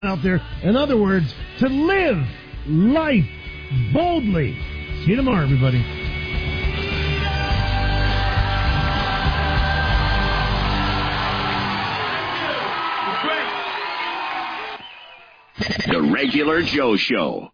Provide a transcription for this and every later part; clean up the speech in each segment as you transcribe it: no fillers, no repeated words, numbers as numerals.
out there. In other words, to live life boldly. See you tomorrow, everybody. The Regular Joe Show.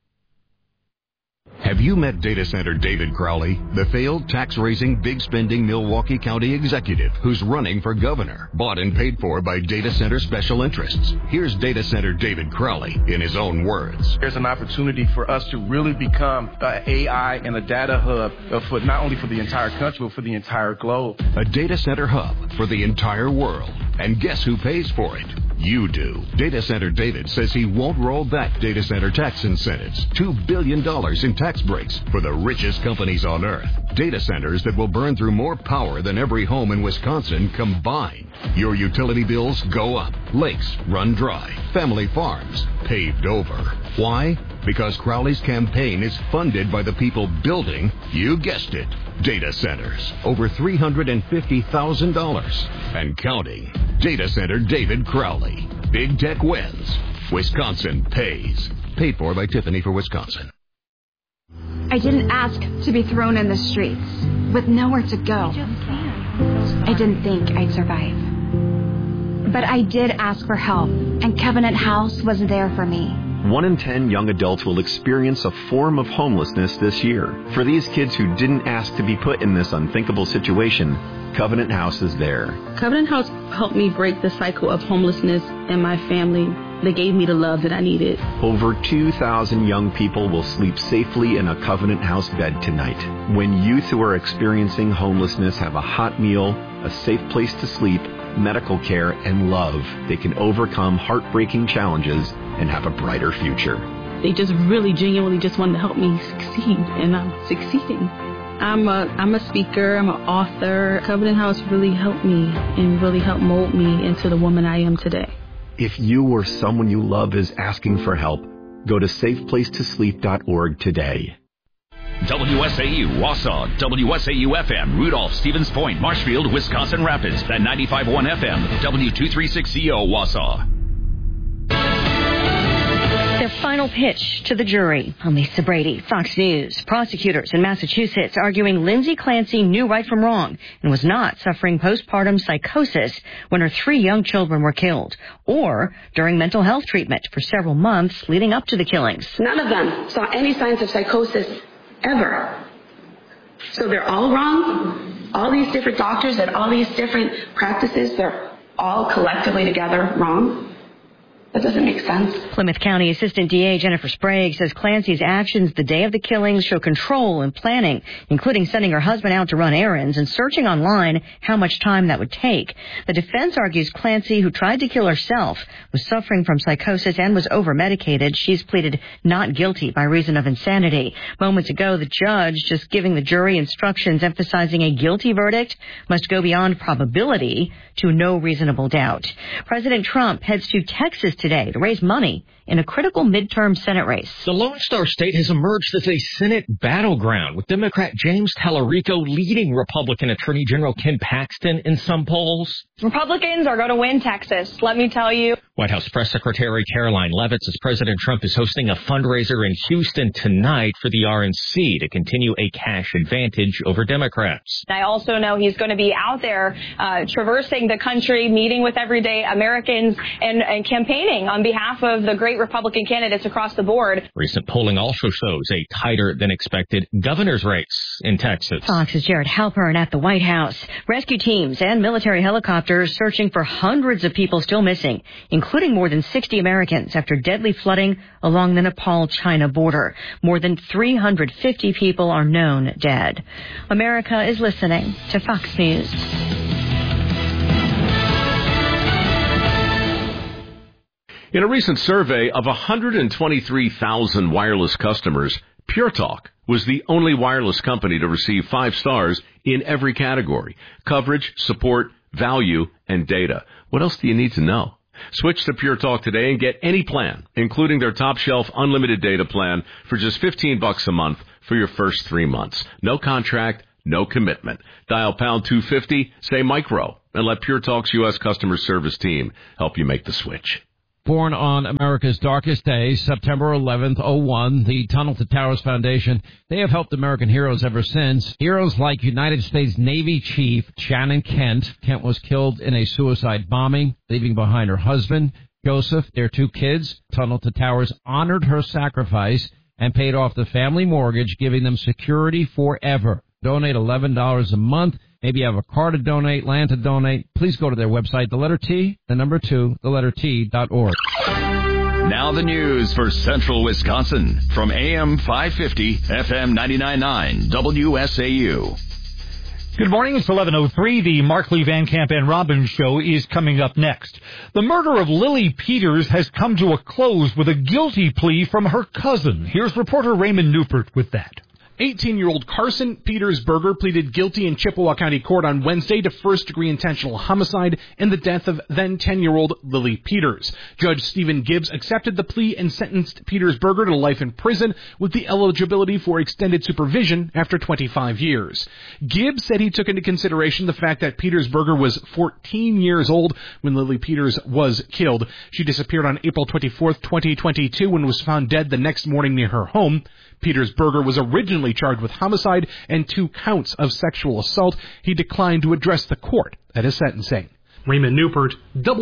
Have you met data center David Crowley, the failed tax-raising, big-spending Milwaukee County executive who's running for governor, bought and paid for by data center special interests? Here's data center David Crowley in his own words. There's an opportunity for us to really become an AI and a data hub for not only for the entire country, but for the entire globe. A data center hub for the entire world. And guess who pays for it? You do. Data Center David says he won't roll back data center tax incentives. $2 billion in tax breaks for the richest companies on earth. Data centers that will burn through more power than every home in Wisconsin combined. Your utility bills go up. Lakes run dry. Family farms paved over. Why? Because Crowley's campaign is funded by the people building, you guessed it, data centers. Over $350,000 and counting. Data Center David Crowley. Big Tech wins. Wisconsin pays. Paid for by Tiffany for Wisconsin. I didn't ask to be thrown in the streets with nowhere to go. I didn't think I'd survive. But I did ask for help, and Covenant House was there for me. 1 in 10 young adults will experience a form of homelessness this year. For these kids who didn't ask to be put in this unthinkable situation, Covenant House is there. Covenant House helped me break the cycle of homelessness in my family. They gave me the love that I needed. Over 2,000 young people will sleep safely in a Covenant House bed tonight. When youth who are experiencing homelessness have a hot meal, a safe place to sleep, medical care, and love, they can overcome heartbreaking challenges and have a brighter future. They just really genuinely just wanted to help me succeed, and I'm succeeding. I'm a speaker, I'm an author. Covenant House really helped me and really helped mold me into the woman I am today. If you or someone you love is asking for help, go to safeplacetosleep.org today. WSAU, Wausau, WSAU-FM, Rudolph, Stevens Point, Marshfield, Wisconsin Rapids, at 95.1 FM, W236CO, Wausau. Their final pitch to the jury. I'm Lisa Brady, Fox News. Prosecutors in Massachusetts arguing Lindsay Clancy knew right from wrong and was not suffering postpartum psychosis when her 3 young children were killed, or during mental health treatment for several months leading up to the killings. None of them saw any signs of psychosis ever. So they're all wrong. All these different doctors and all these different practices, they're all collectively together wrong. That doesn't make sense. Plymouth County Assistant DA Jennifer Sprague says Clancy's actions the day of the killings show control and planning, including sending her husband out to run errands and searching online how much time that would take. The defense argues Clancy, who tried to kill herself, was suffering from psychosis and was over-medicated. She's pleaded not guilty by reason of insanity. Moments ago, the judge just giving the jury instructions emphasizing a guilty verdict must go beyond probability to no reasonable doubt. President Trump heads to Texas today to raise money in a critical midterm Senate race. The Lone Star State has emerged as a Senate battleground, with Democrat James Tallarico leading Republican Attorney General Ken Paxton in some polls. Republicans are going to win Texas, let me tell you. White House Press Secretary Caroline Leavitt says President Trump is hosting a fundraiser in Houston tonight for the RNC to continue a cash advantage over Democrats. I also know he's going to be out there traversing the country, meeting with everyday Americans and campaigning on behalf of the great Republican candidates across the board. Recent polling also shows a tighter than expected governor's race in Texas. Fox's Jared Halpern at the White House. Rescue teams and military helicopters searching for hundreds of people still missing, including more than 60 Americans after deadly flooding along the Nepal-China border. More than 350 people are known dead. America is listening to Fox News. In a recent survey of 123,000 wireless customers, Pure Talk was the only wireless company to receive 5 stars in every category: coverage, support, value, and data. What else do you need to know? Switch to Pure Talk today and get any plan, including their top shelf unlimited data plan, for just $15 a month for your first 3 months. No contract, no commitment. Dial pound 250, say micro, and let Pure Talk's U.S. customer service team help you make the switch. Born on America's darkest day, September 11th, 01, the Tunnel to Towers Foundation, they have helped American heroes ever since. Heroes like United States Navy Chief Shannon Kent. Kent was killed in a suicide bombing, leaving behind her husband, Joseph, their 2 kids. Tunnel to Towers honored her sacrifice and paid off the family mortgage, giving them security forever. Donate $11 a month. Maybe you have a car to donate, land to donate. Please go to their website, the letter T, the number 2, the letter T.org. Now the news for Central Wisconsin from AM 550, FM 99.9, WSAU. Good morning, it's 11:03. The Markley, Van Camp, and Robbins show is coming up next. The murder of Lily Peters has come to a close with a guilty plea from her cousin. Here's reporter Raymond Newport with that. 18-year-old Carson Petersberger pleaded guilty in Chippewa County Court on Wednesday to first-degree intentional homicide in the death of then 10-year-old Lily Peters. Judge Stephen Gibbs accepted the plea and sentenced Petersberger to life in prison with the eligibility for extended supervision after 25 years. Gibbs said he took into consideration the fact that Petersberger was 14 years old when Lily Peters was killed. She disappeared on April 24th, 2022, and was found dead the next morning near her home. Petersberger was originally charged with homicide and 2 counts of sexual assault. He declined to address the court at his sentencing. Raymond Newport,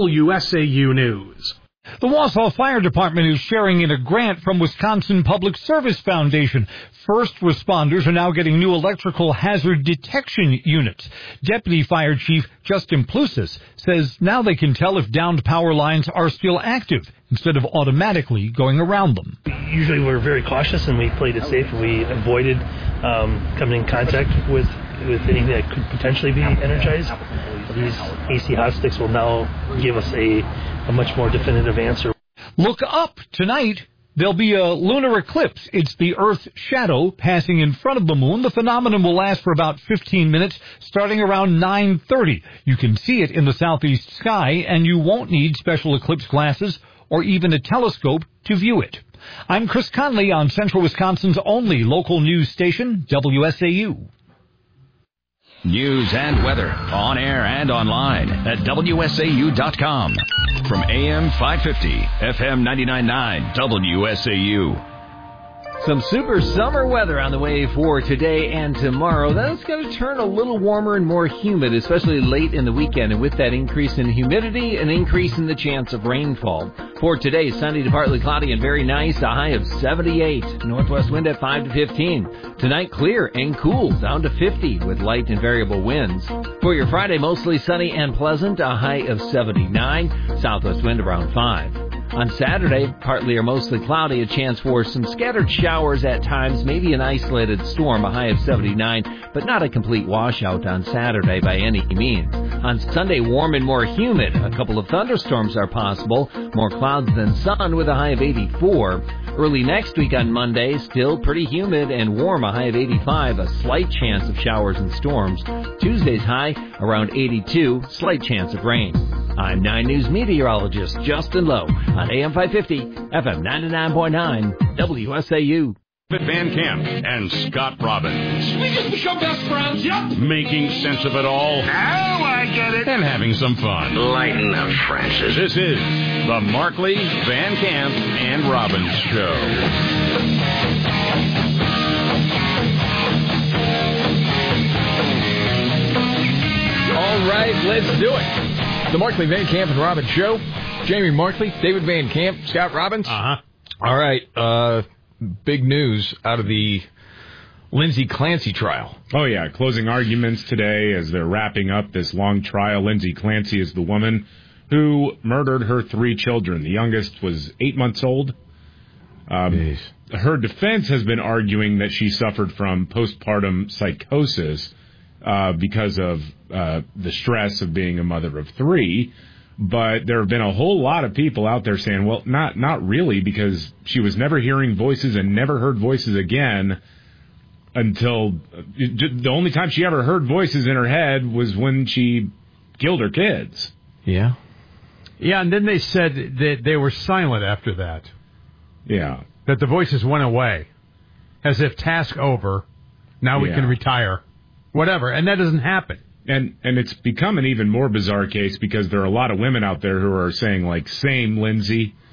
WSAU News. The Wausau Fire Department is sharing in a grant from Wisconsin Public Service Foundation. First responders are now getting new electrical hazard detection units. Deputy Fire Chief Justin Plusis says now they can tell if downed power lines are still active instead of automatically going around them. Usually we're very cautious and we played it safe and we avoided coming in contact with anything that could potentially be energized. These AC hot sticks will now give us a much more definitive answer. Look up tonight. There'll be a lunar eclipse. It's the Earth's shadow passing in front of the moon. The phenomenon will last for about 15 minutes, starting around 9:30. You can see it in the southeast sky, and you won't need special eclipse glasses or even a telescope to view it. I'm Chris Conley on Central Wisconsin's only local news station, WSAU. News and weather on air and online at WSAU.com. From AM 550, FM 99.9, WSAU. Some super summer weather on the way for today and tomorrow. That's going to turn a little warmer and more humid, especially late in the weekend. And with that increase in humidity, an increase in the chance of rainfall. For today, sunny to partly cloudy and very nice, a high of 78. Northwest wind at 5 to 15. Tonight, clear and cool, down to 50 with light and variable winds. For your Friday, mostly sunny and pleasant, a high of 79. Southwest wind around 5. On Saturday, partly or mostly cloudy, a chance for some scattered showers at times, maybe an isolated storm, a high of 79, but not a complete washout on Saturday by any means. On Sunday, warm and more humid. A couple of thunderstorms are possible, more clouds than sun with a high of 84. Early next week on Monday, still pretty humid and warm, a high of 85, a slight chance of showers and storms. Tuesday's high around 82, slight chance of rain. I'm 9 News meteorologist Justin Lowe on AM 550, FM 99.9, WSAU. Van Camp and Scott Robbins. We just become best friends, yep. Making sense of it all. Now I get it. And having some fun. Lighten up, Francis. This is the Markley, Van Camp, and Robbins Show. All right, let's do it. The Markley, Van Camp, and Robbins Show. Jamie Markley, David Van Camp, Scott Robbins. Uh-huh. All right, big news out of the Lindsay Clancy trial. Oh, yeah, closing arguments today as they're wrapping up this long trial. Lindsay Clancy is the woman who murdered her 3 children. The youngest was 8 months old. Her defense has been arguing that she suffered from postpartum psychosis because of the stress of being a mother of 3. But there have been a whole lot of people out there saying, well, not really, because she was never hearing voices and never heard voices again until the only time she ever heard voices in her head was when she killed her kids. Yeah. Yeah, and then they said that they were silent after that. Yeah. That the voices went away. As if task over, now we can retire. Whatever, and that doesn't happen. And it's become an even more bizarre case because there are a lot of women out there who are saying, like, same, Lindsay.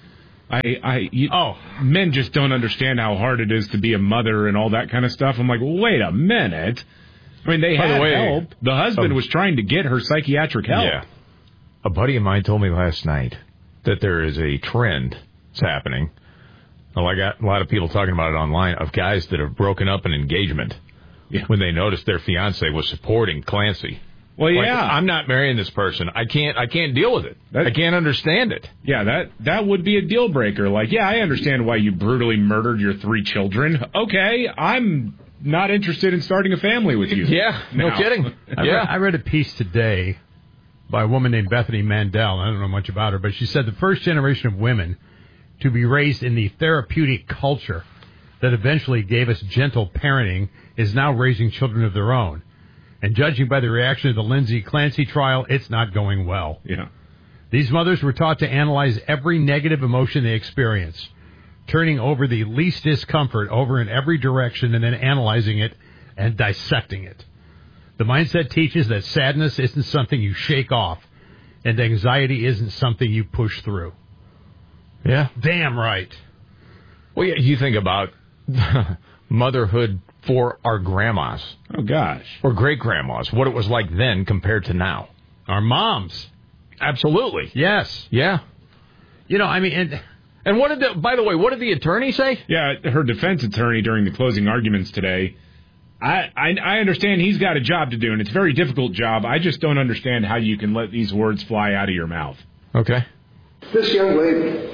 Men just don't understand how hard it is to be a mother and all that kind of stuff. I'm like, well, wait a minute. I mean, they had help. The husband was trying to get her psychiatric help. Yeah. A buddy of mine told me last night that there is a trend that's happening. Well, I got a lot of people talking about it online of guys that have broken up an engagement when they noticed their fiance was supporting Clancy. Well, like, yeah. I'm not marrying this person. I can't deal with it. I can't understand it. Yeah, that would be a deal breaker. Like, yeah, I understand why you brutally murdered your 3 children. Okay, I'm not interested in starting a family with you. Yeah, no kidding. I read a piece today by a woman named Bethany Mandel. I don't know much about her, but she said the first generation of women to be raised in the therapeutic culture that eventually gave us gentle parenting is now raising children of their own. And judging by the reaction to the Lindsay Clancy trial, it's not going well. Yeah. These mothers were taught to analyze every negative emotion they experience, turning over the least discomfort over in every direction and then analyzing it and dissecting it. The mindset teaches that sadness isn't something you shake off, and anxiety isn't something you push through. Yeah. Damn right. Well, yeah, you think about motherhood for our grandmas. Oh, gosh. Or great-grandmas, what it was like then compared to now. Our moms. Absolutely. Yes. Yeah. You know, I mean... And what did by the way, what did the attorney say? Yeah, her defense attorney during the closing arguments today, I understand he's got a job to do, and it's a very difficult job. I just don't understand how you can let these words fly out of your mouth. Okay. This young lady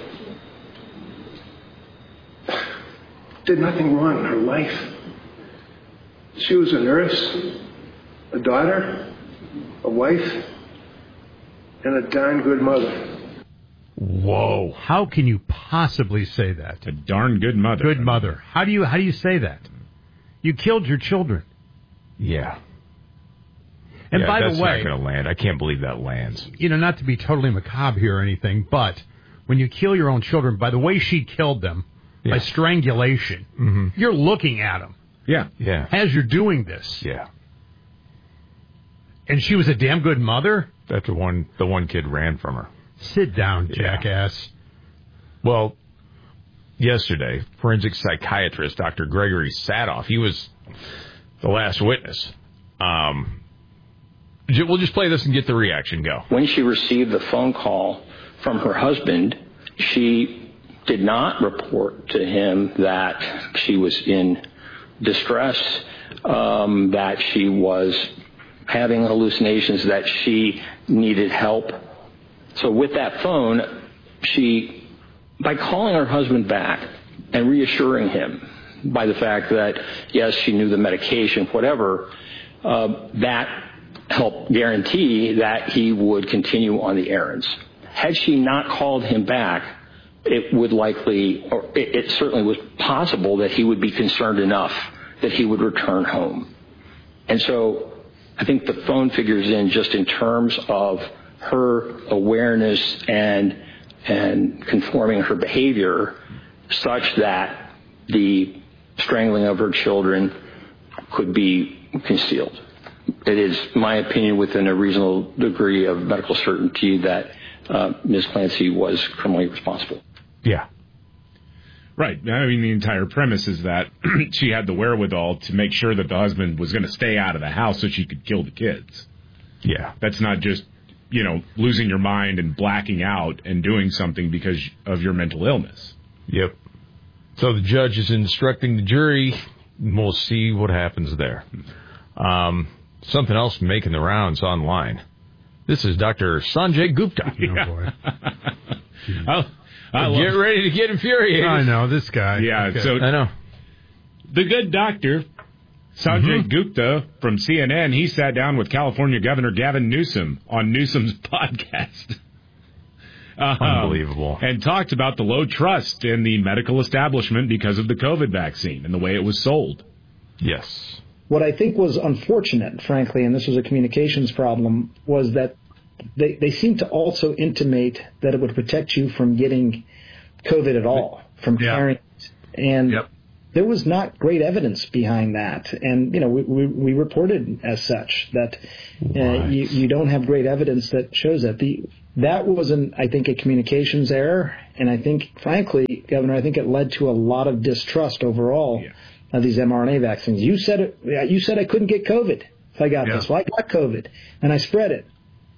did nothing wrong in her life. She was a nurse, a daughter, a wife, and a darn good mother. Whoa. How can you possibly say that? A darn good mother. Good mother. How do you say that? You killed your children. Yeah. And by that's the way, not going to land. I can't believe that lands. You know, not to be totally macabre here or anything, but when you kill your own children, by the way she killed them, by strangulation, you're looking at them. Yeah. Yeah. As you're doing this. Yeah. And she was a damn good mother? That's the one kid ran from her. Sit down, jackass. Well, yesterday, forensic psychiatrist Dr. Gregory Sadoff, he was the last witness. We'll just play this and get the reaction. Go. When she received the phone call from her husband, she did not report to him that she was in distress, that she was having hallucinations, that she needed help. So with that phone, she, by calling her husband back and reassuring him by the fact that, yes, she knew the medication, whatever, that helped guarantee that he would continue on the errands. Had she not called him back, it would likely, or it certainly was possible that he would be concerned enough that he would return home. And so I think the phone figures in just in terms of her awareness and conforming her behavior such that the strangling of her children could be concealed. It is my opinion within a reasonable degree of medical certainty that Ms. Clancy was criminally responsible. Yeah. Right. I mean, the entire premise is that she had the wherewithal to make sure that the husband was going to stay out of the house so she could kill the kids. Yeah. That's not just, losing your mind and blacking out and doing something because of your mental illness. Yep. So the judge is instructing the jury. We'll see what happens there. Something else making the rounds online. This is Dr. Sanjay Gupta. Yeah. Oh, boy. Get ready to get infuriated. I know, this guy. Yeah, okay. So I know. The good doctor, Sanjay Gupta from CNN, he sat down with California Governor Gavin Newsom on Newsom's podcast. Unbelievable. And talked about the low trust in the medical establishment because of the COVID vaccine and the way it was sold. Yes. What I think was unfortunate, frankly, and this was a communications problem, was that they seemed to also intimate that it would protect you from getting COVID at all, from carrying it. And there was not great evidence behind that. And, we reported as such that you don't have great evidence that shows that. That was, I think, a communications error. And I think, frankly, Governor, I think it led to a lot of distrust overall of these mRNA vaccines. You said I couldn't get COVID if I got this. Well, I got COVID, and I spread it.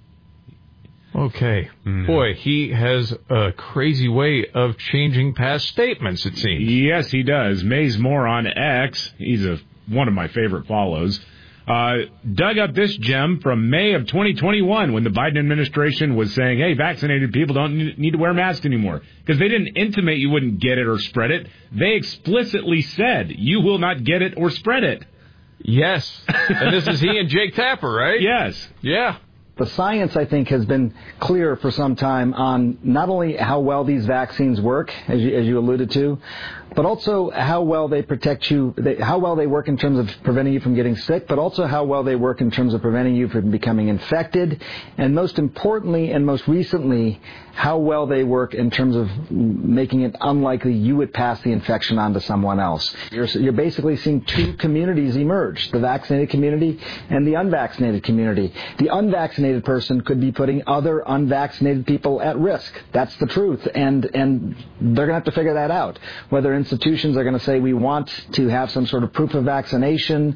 Okay. Boy, he has a crazy way of changing past statements, it seems. Yes, he does. Maze Moore on X, he's one of my favorite follows, dug up this gem from May of 2021 when the Biden administration was saying, hey, vaccinated people don't need to wear masks anymore. Because they didn't intimate you wouldn't get it or spread it. They explicitly said you will not get it or spread it. Yes. And this is he and Jake Tapper, right? Yes. Yeah. The science, I think, has been clear for some time on not only how well these vaccines work, as you alluded to, but also how well they protect you, how well they work in terms of preventing you from getting sick, but also how well they work in terms of preventing you from becoming infected, and most importantly and most recently, how well they work in terms of making it unlikely you would pass the infection on to someone else. You're basically seeing two communities emerge, the vaccinated community and the unvaccinated community. The unvaccinated person could be putting other unvaccinated people at risk. That's the truth, and they're going to have to figure that out. Whether institutions are going to say we want to have some sort of proof of vaccination,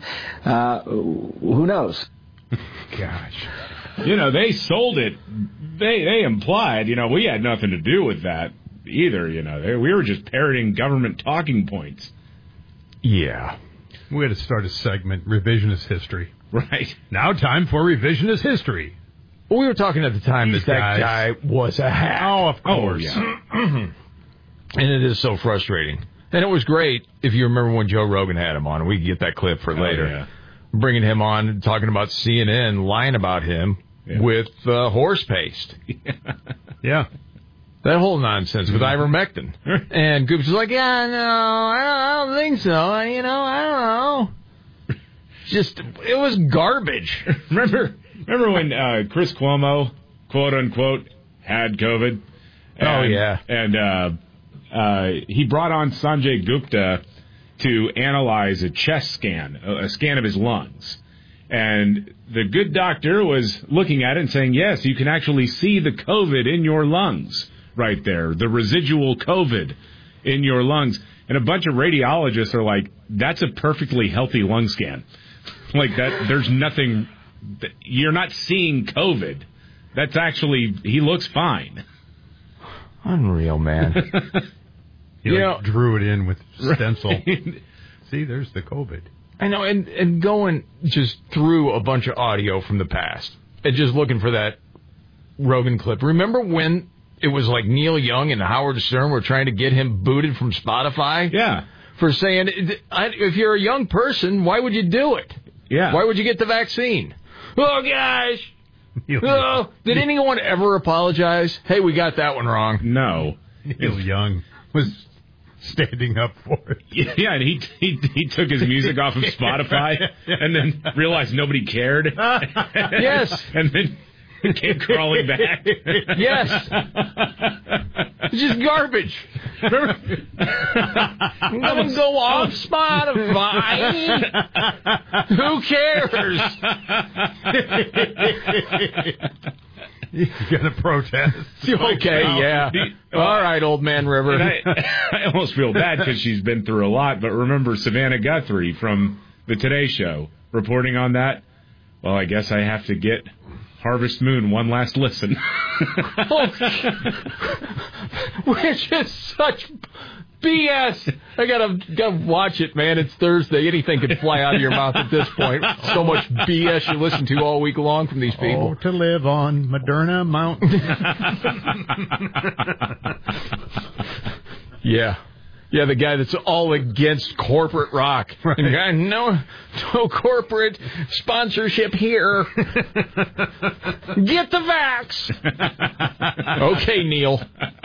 who knows? Gosh. They sold it. They implied, we had nothing to do with that either, We were just parroting government talking points. Yeah. We had to start a segment, Revisionist History. Right. Now time for Revisionist History. Well, we were talking at the time that guy was a hack. Oh, of course. Oh, yeah. And it is so frustrating. And it was great if you remember when Joe Rogan had him on. We can get that clip for later. Yeah. Bringing him on, talking about CNN, lying about him with horse paste. Yeah. That whole nonsense with ivermectin. And Goops was like, yeah, no, I don't think so. I don't know. Just, it was garbage. Remember when Chris Cuomo, quote unquote, had COVID? And he brought on Sanjay Gupta to analyze a chest scan, a scan of his lungs. And the good doctor was looking at it and saying, yes, you can actually see the COVID in your lungs right there, the residual COVID in your lungs. And a bunch of radiologists are like, that's a perfectly healthy lung scan. Like that, there's nothing, you're not seeing COVID. That's actually, he looks fine. Unreal, man. He drew it in with stencil. Right. See, there's the COVID. I know, and going just through a bunch of audio from the past and just looking for that Rogan clip. Remember when it was like Neil Young and Howard Stern were trying to get him booted from Spotify? Yeah. For saying, if you're a young person, why would you do it? Yeah. Why would you get the vaccine? Oh, gosh. Oh, did anyone ever apologize? Hey, we got that one wrong. No. Neil Young was standing up for it. Yeah, and he took his music off of Spotify and then realized nobody cared. Yes. And then came crawling back. Yes. It's just garbage. Let him go off Spotify. Who cares? You're going to protest. Okay, yeah. All right, old man River. And I almost feel bad because she's been through a lot, but remember Savannah Guthrie from the Today Show reporting on that? Well, I guess I have to get Harvest Moon one last listen. Which is such BS. I gotta watch it, man. It's Thursday. Anything could fly out of your mouth at this point. So much BS you listen to all week long from these people. Oh, to live on Moderna Mountain. Yeah. Yeah, the guy that's all against corporate rock. Right. And no corporate sponsorship here. Get the vax. Okay, Neil.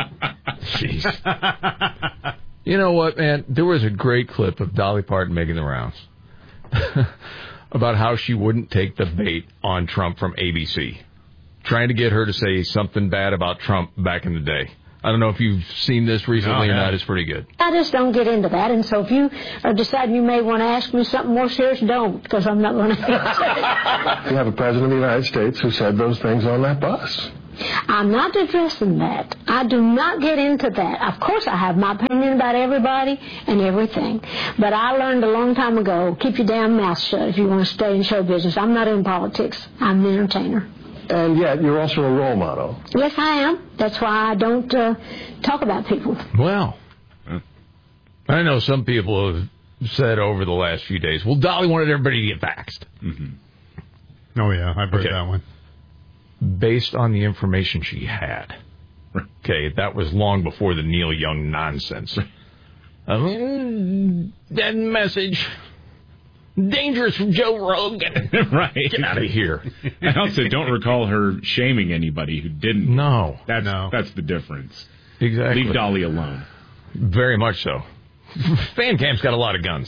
Jeez. You know what, man? There was a great clip of Dolly Parton making the rounds about how she wouldn't take the bait on Trump from ABC, trying to get her to say something bad about Trump back in the day. I don't know if you've seen this recently or not. It's pretty good. I just don't get into that, and so if you are deciding you may want to ask me something more serious, don't, because I'm not going to answer. You have a president of the United States who said those things on that bus. I'm not addressing that. I do not get into that. Of course, I have my opinion about everybody and everything. But I learned a long time ago, keep your damn mouth shut if you want to stay in show business. I'm not in politics. I'm an entertainer. And yet, you're also a role model. Yes, I am. That's why I don't talk about people. Well, I know some people have said over the last few days, well, Dolly wanted everybody to get vaxxed. Mm-hmm. Oh, yeah, I've heard that one. Based on the information she had. Okay, that was long before the Neil Young nonsense. I mean, that message... dangerous from Joe Rogan. Right. Get out of here. I also don't recall her shaming anybody who didn't. No. That's the difference. Exactly. Leave Dolly alone. Very much so. Van Camp's got a lot of guns.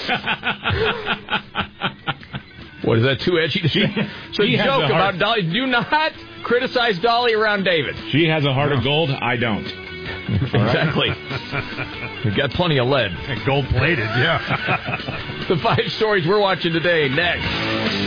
What, is that too edgy to say? So you joke about Dolly. Do not criticize Dolly around David. She has a heart of gold. I don't. Exactly. We've got plenty of lead. Gold-plated, yeah. The 5 stories we're watching today, next.